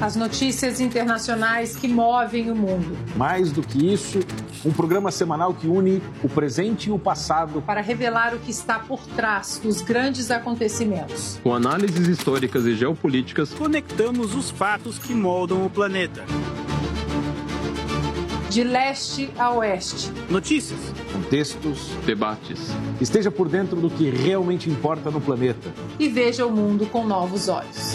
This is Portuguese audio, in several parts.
As notícias internacionais que movem o mundo. Mais do que isso, um programa semanal que une o presente e o passado para revelar o que está por trás dos grandes acontecimentos. Com análises históricas e geopolíticas, conectamos os fatos que moldam o planeta. De leste a oeste. Notícias, contextos, debates. Esteja por dentro do que realmente importa no planeta. E veja o mundo com novos olhos.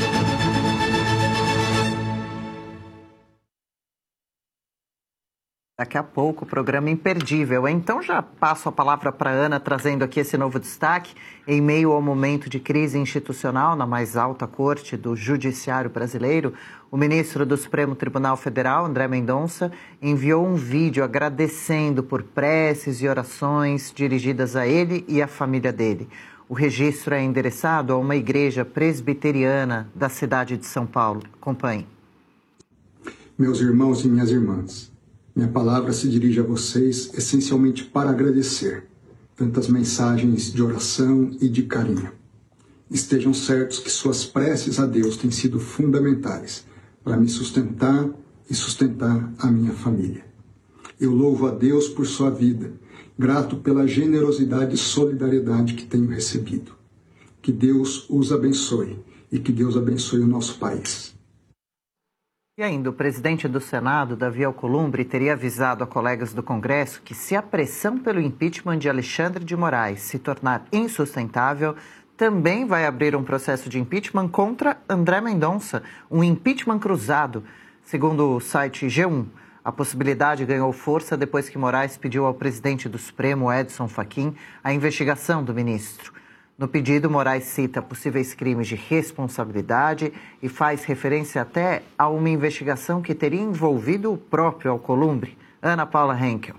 Daqui a pouco, o programa imperdível. Então já passo a palavra para a Ana, trazendo aqui esse novo destaque. Em meio ao momento de crise institucional na mais alta corte do Judiciário brasileiro, o ministro do Supremo Tribunal Federal, André Mendonça, enviou um vídeo agradecendo por preces e orações dirigidas a ele e à família dele. O registro é endereçado a uma igreja presbiteriana da cidade de São Paulo. Acompanhe. Meus irmãos e minhas irmãs, minha palavra se dirige a vocês essencialmente para agradecer tantas mensagens de oração e de carinho. Estejam certos que suas preces a Deus têm sido fundamentais para me sustentar e sustentar a minha família. Eu louvo a Deus por sua vida, grato pela generosidade e solidariedade que tenho recebido. Que Deus os abençoe e que Deus abençoe o nosso país. E ainda, o presidente do Senado, Davi Alcolumbre, teria avisado a colegas do Congresso que, se a pressão pelo impeachment de Alexandre de Moraes se tornar insustentável, também vai abrir um processo de impeachment contra André Mendonça, um impeachment cruzado. Segundo o site G1, a possibilidade ganhou força depois que Moraes pediu ao presidente do Supremo, Edson Fachin, a investigação do ministro. No pedido, Moraes cita possíveis crimes de responsabilidade e faz referência até a uma investigação que teria envolvido o próprio Alcolumbre. Ana Paula Henkel.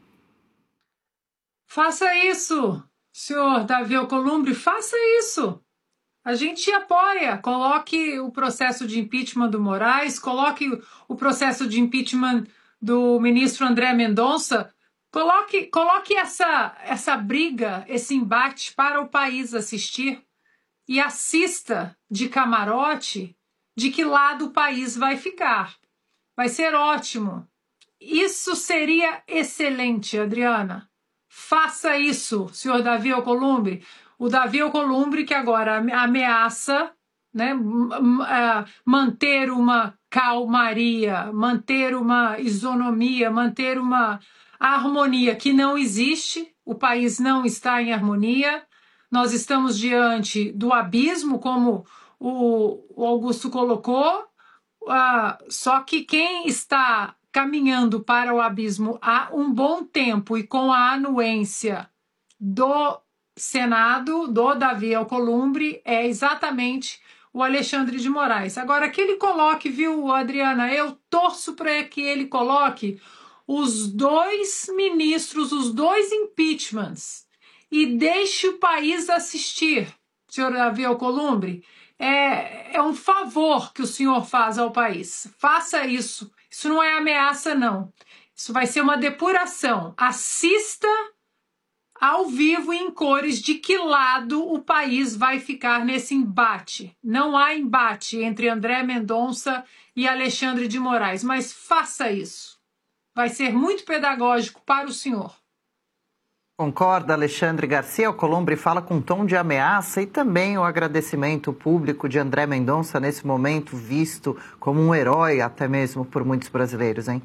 Faça isso, senhor Davi Alcolumbre, faça isso. A gente apoia. Coloque o processo de impeachment do Moraes, coloque o processo de impeachment do ministro André Mendonça. Coloque essa briga, esse embate para o país assistir e assista de camarote de que lado o país vai ficar. Vai ser ótimo. Isso seria excelente, Adriana. Faça isso, senhor Davi Alcolumbre. O Davi Alcolumbre que agora ameaça, né, manter uma calmaria, manter uma isonomia, manter uma harmonia que não existe. O país não está em harmonia. Nós estamos diante do abismo, como o Augusto colocou, só que quem está caminhando para o abismo há um bom tempo e com a anuência do Senado, do Davi Alcolumbre, é exatamente o Alexandre de Moraes. Agora, que ele coloque, viu, Adriana, eu torço para que ele coloque os dois ministros, os dois impeachments, e deixe o país assistir, senhor Davi Alcolumbre. É um favor que o senhor faz ao país. Faça isso. Isso não é ameaça, não. Isso vai ser uma depuração. Assista ao vivo e em cores de que lado o país vai ficar nesse embate. Não há embate entre André Mendonça e Alexandre de Moraes, mas faça isso. Vai ser muito pedagógico para o senhor. Concorda, Alexandre Garcia? Alcolumbre fala com tom de ameaça e também o agradecimento público de André Mendonça nesse momento visto como um herói até mesmo por muitos brasileiros, hein?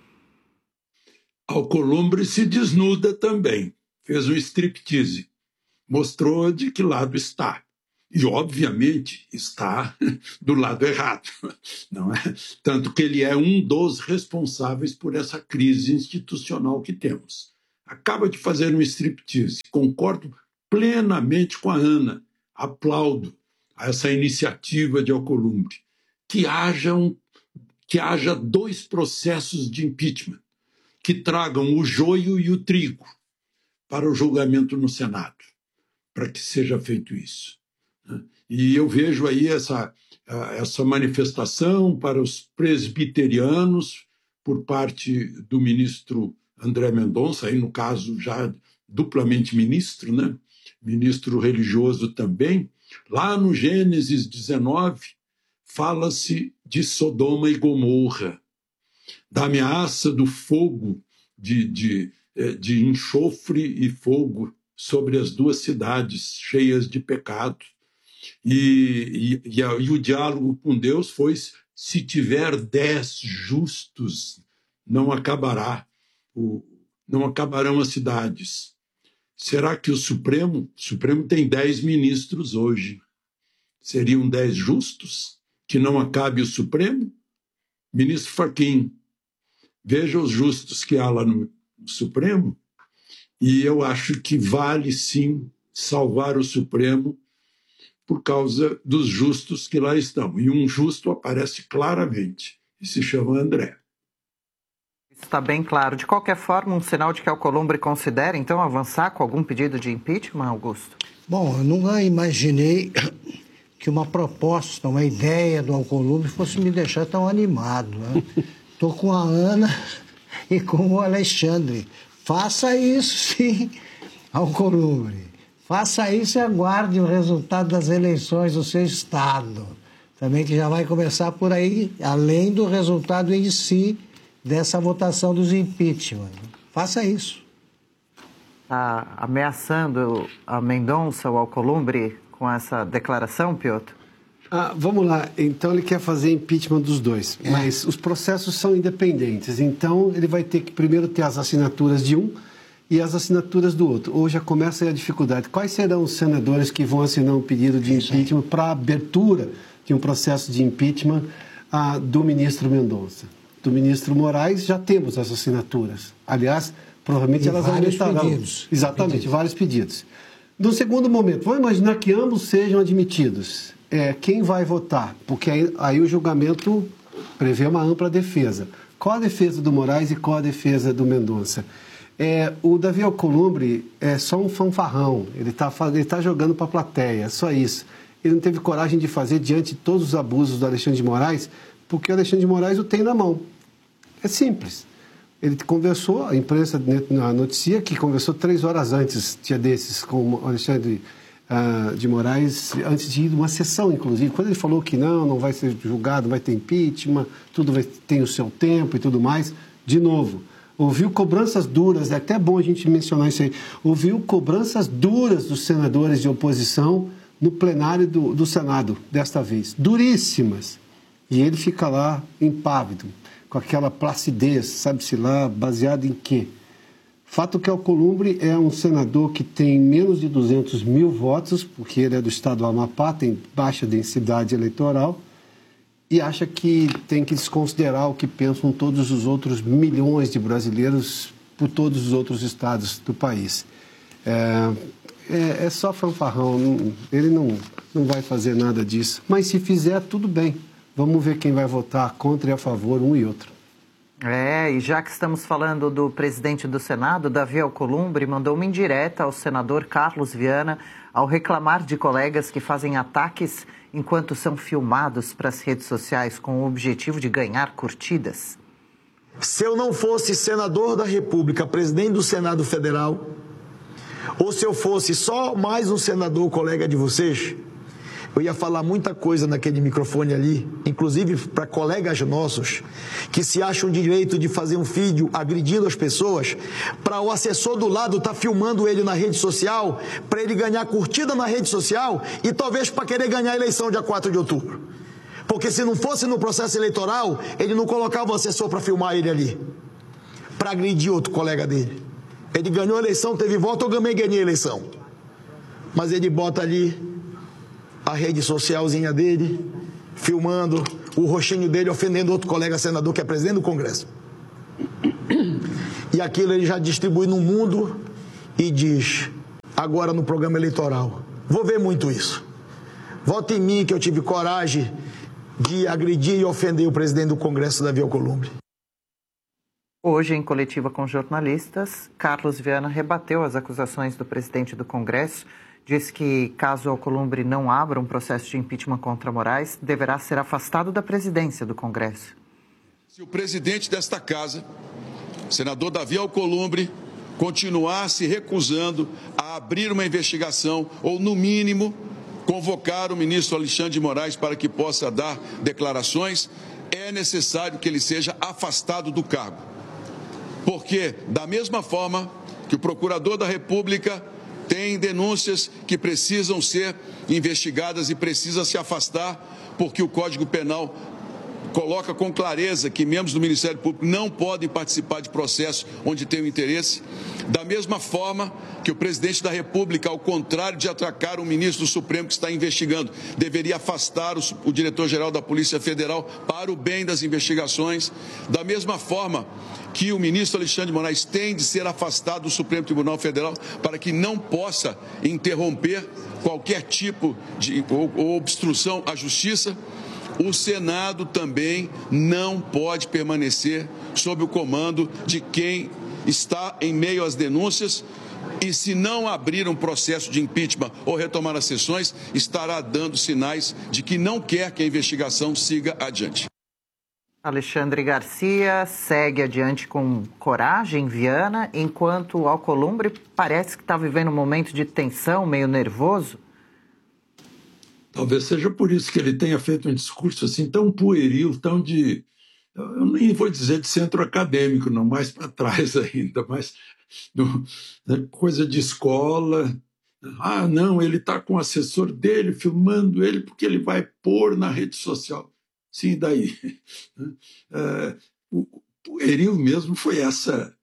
Alcolumbre se desnuda também, fez um striptease, mostrou de que lado está. E, obviamente, está do lado errado, não é? Tanto que ele é um dos responsáveis por essa crise institucional que temos. Acaba de fazer um striptease. Concordo plenamente com a Ana. Aplaudo essa iniciativa de Alcolumbre. Que haja dois processos de impeachment que tragam o joio e o trigo para o julgamento no Senado, para que seja feito isso. E eu vejo aí essa manifestação para os presbiterianos por parte do ministro André Mendonça, aí no caso já duplamente ministro, né? Ministro religioso também, lá no Gênesis 19, fala-se de Sodoma e Gomorra, da ameaça do fogo, de enxofre e fogo sobre as duas cidades cheias de pecado. E o diálogo com Deus foi: se tiver 10 justos, não acabarão as cidades. Será que o Supremo tem 10 ministros hoje? Seriam 10 justos? Que não acabe o Supremo? Ministro Fachin, veja os justos que há lá no Supremo, e eu acho que vale sim salvar o Supremo por causa dos justos que lá estão. E um justo aparece claramente, e se chama André. Isso está bem claro. De qualquer forma, um sinal de que Alcolumbre considera, então, avançar com algum pedido de impeachment, Augusto? Bom, eu nunca imaginei que uma proposta, uma ideia do Alcolumbre fosse me deixar tão animado, né? Estou com a Ana e com o Alexandre. Faça isso, sim, Alcolumbre. Faça isso e aguarde o resultado das eleições do seu estado. Também que já vai começar por aí, além do resultado em si dessa votação dos impeachment. Faça isso. Está ameaçando a Mendonça, o Alcolumbre, com essa declaração, Piotr? Vamos lá. Então, ele quer fazer impeachment dos dois. Mas os processos são independentes. Então, ele vai ter que primeiro ter as assinaturas de um e as assinaturas do outro. Hoje já começa a dificuldade. Quais serão os senadores que vão assinar um pedido de impeachment para a abertura de um processo de impeachment do ministro Mendonça? Do ministro Moraes, já temos as assinaturas. Aliás, provavelmente elas aumentarão. Pedidos. Exatamente, vários pedidos. No segundo momento, vamos imaginar que ambos sejam admitidos. Quem vai votar? Porque aí o julgamento prevê uma ampla defesa. Qual a defesa do Moraes e qual a defesa do Mendonça? O Davi Alcolumbre é só um fanfarrão. Ele tá jogando para a plateia, só isso. Ele não teve coragem de fazer diante de todos os abusos do Alexandre de Moraes, porque o Alexandre de Moraes o tem na mão. É simples. Ele conversou, a imprensa noticia que conversou 3 horas antes, dia desses, com o Alexandre de Moraes, antes de ir numa sessão, inclusive. Quando ele falou que não vai ser julgado, vai ter impeachment, tudo tem o seu tempo e tudo mais, de novo, ouviu cobranças duras, é até bom a gente mencionar isso aí, ouviu cobranças duras dos senadores de oposição no plenário do Senado, desta vez, duríssimas. E ele fica lá impávido, com aquela placidez, sabe-se lá, baseado em quê? Fato que Alcolumbre é um senador que tem menos de 200 mil votos, porque ele é do estado do Amapá, tem baixa densidade eleitoral, e acha que tem que desconsiderar o que pensam todos os outros milhões de brasileiros por todos os outros estados do país. É só fanfarrão, ele não vai fazer nada disso. Mas se fizer, tudo bem. Vamos ver quem vai votar contra e a favor, um e outro. E já que estamos falando do presidente do Senado, Davi Alcolumbre, mandou uma indireta ao senador Carlos Viana ao reclamar de colegas que fazem ataques enquanto são filmados para as redes sociais com o objetivo de ganhar curtidas. Se eu não fosse senador da República, presidente do Senado Federal, ou se eu fosse só mais um senador colega de vocês, eu ia falar muita coisa naquele microfone ali, inclusive para colegas nossos que se acham direito de fazer um vídeo agredindo as pessoas, para o assessor do lado estar filmando ele na rede social, para ele ganhar curtida na rede social e talvez para querer ganhar a eleição dia 4 de outubro. Porque se não fosse no processo eleitoral, ele não colocava o assessor para filmar ele ali, para agredir outro colega dele. Ele ganhou a eleição, teve voto, eu também ganhei a eleição. Mas ele bota ali a rede socialzinha dele, filmando o rostinho dele, ofendendo outro colega senador que é presidente do Congresso. E aquilo ele já distribui no mundo e diz, agora no programa eleitoral, vou ver muito isso. Vote em mim que eu tive coragem de agredir e ofender o presidente do Congresso, Davi Alcolumbre. Hoje, em coletiva com jornalistas, Carlos Viana rebateu as acusações do presidente do Congresso. Diz que, caso Alcolumbre não abra um processo de impeachment contra Moraes, deverá ser afastado da presidência do Congresso. Se o presidente desta casa, senador Davi Alcolumbre, continuar se recusando a abrir uma investigação ou, no mínimo, convocar o ministro Alexandre de Moraes para que possa dar declarações, é necessário que ele seja afastado do cargo. Porque, da mesma forma que o procurador da República tem denúncias que precisam ser investigadas e precisa se afastar, porque o Código Penal coloca com clareza que membros do Ministério Público não podem participar de processos onde tenham interesse. Da mesma forma que o presidente da República, ao contrário de atracar o ministro do Supremo que está investigando, deveria afastar o diretor-geral da Polícia Federal para o bem das investigações. Da mesma forma que o ministro Alexandre de Moraes tem de ser afastado do Supremo Tribunal Federal para que não possa interromper qualquer tipo de ou obstrução à justiça, o Senado também não pode permanecer sob o comando de quem está em meio às denúncias e, se não abrir um processo de impeachment ou retomar as sessões, estará dando sinais de que não quer que a investigação siga adiante. Alexandre Garcia segue adiante com coragem em Viana, enquanto o Alcolumbre parece que está vivendo um momento de tensão, meio nervoso. Talvez seja por isso que ele tenha feito um discurso assim tão pueril, tão de... Eu nem vou dizer de centro acadêmico, não, mais para trás ainda, mas coisa de escola. Ah, não, ele está com o assessor dele, filmando ele, porque ele vai pôr na rede social. Sim, daí. O pueril mesmo foi essa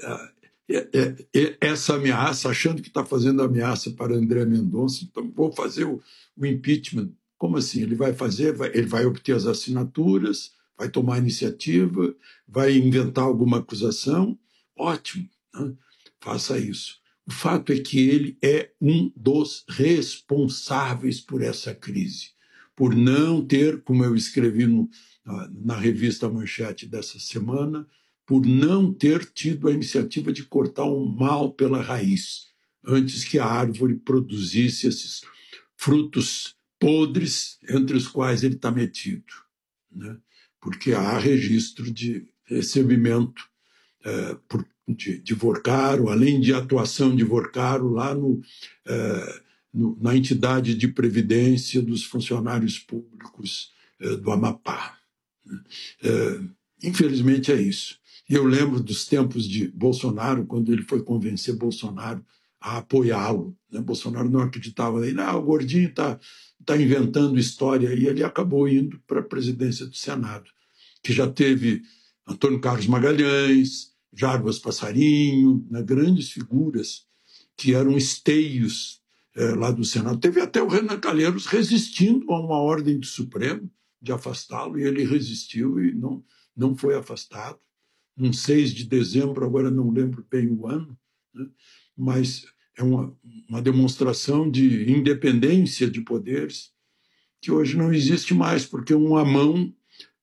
ameaça, achando que está fazendo ameaça para André Mendonça, então vou fazer o impeachment. Como assim? Ele vai fazer, ele vai obter as assinaturas, vai tomar iniciativa, vai inventar alguma acusação? Ótimo, né? Faça isso. O fato é que ele é um dos responsáveis por essa crise, por não ter, como eu escrevi na revista Manchete dessa semana, por não ter tido a iniciativa de cortar o mal pela raiz, antes que a árvore produzisse esses frutos podres entre os quais ele está metido, né? Porque há registro de recebimento de Vorcaro, além de atuação de Vorcaro lá na entidade de previdência dos funcionários públicos do Amapá. Infelizmente é isso. E eu lembro dos tempos de Bolsonaro, quando ele foi convencer Bolsonaro a apoiá-lo, né? Bolsonaro não acreditava nele. O gordinho está inventando história, e ele acabou indo para a presidência do Senado, que já teve Antônio Carlos Magalhães, Jarbas Passarinho, né? Grandes figuras que eram esteios lá do Senado. Teve até o Renan Calheiros resistindo a uma ordem do Supremo de afastá-lo, e ele resistiu e não foi afastado. Um 6 de dezembro, agora não lembro bem o ano, né? Mas é uma demonstração de independência de poderes que hoje não existe mais, porque uma mão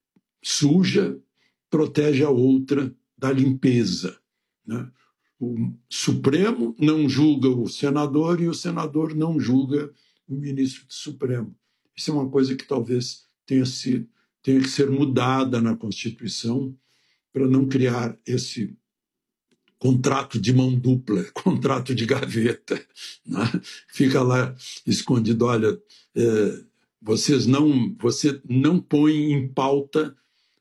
suja protege a outra da limpeza, né? O Supremo não julga o senador e o senador não julga o ministro do Supremo. Isso é uma coisa que talvez tenha que ser mudada na Constituição para não criar esse contrato de mão dupla, contrato de gaveta, né? Fica lá escondido. Olha, você não põe em pauta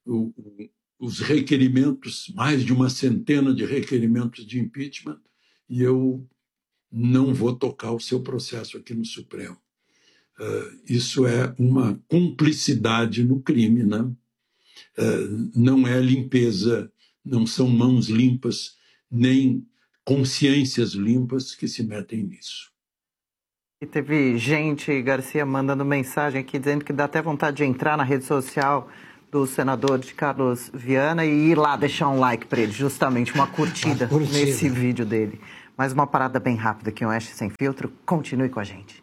os requerimentos, mais de uma centena de requerimentos de impeachment, e eu não vou tocar o seu processo aqui no Supremo. Isso é uma cumplicidade no crime, né? Não é limpeza, não são mãos limpas, nem consciências limpas que se metem nisso. E teve gente, Garcia, mandando mensagem aqui dizendo que dá até vontade de entrar na rede social do senador de Carlos Viana e ir lá deixar um like para ele, justamente uma curtida nesse vídeo dele. Mais uma parada bem rápida aqui, um Oeste Sem Filtro. Continue com a gente.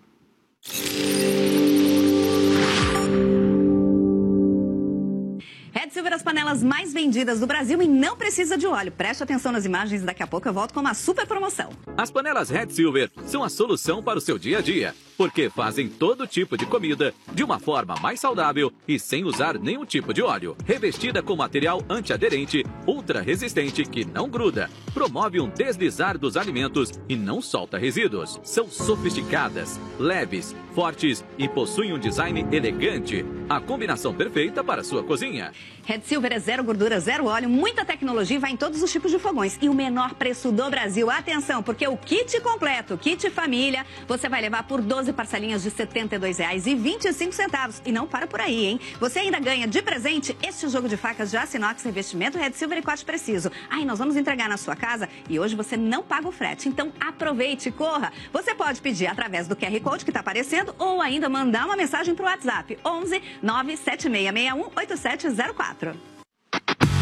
Red Silver, as panelas mais vendidas do Brasil e não precisa de óleo. Preste atenção nas imagens, daqui a pouco eu volto com uma super promoção. As panelas Red Silver são a solução para o seu dia a dia, porque fazem todo tipo de comida de uma forma mais saudável e sem usar nenhum tipo de óleo. Revestida com material antiaderente, ultra resistente que não gruda, promove um deslizar dos alimentos e não solta resíduos. São sofisticadas, leves, fortes e possuem um design elegante. A combinação perfeita para a sua cozinha. Red Silver é zero gordura, zero óleo, muita tecnologia e vai em todos os tipos de fogões. E o menor preço do Brasil. Atenção, porque o kit completo, kit família, você vai levar por 12 parcelinhas de R$ 72,25. E não para por aí, hein? Você ainda ganha de presente este jogo de facas de aço inox, revestimento Red Silver e corte preciso. Aí nós vamos entregar na sua casa e hoje você não paga o frete. Então aproveite, corra. Você pode pedir através do QR Code que está aparecendo ou ainda mandar uma mensagem para o WhatsApp 11 97661 8704.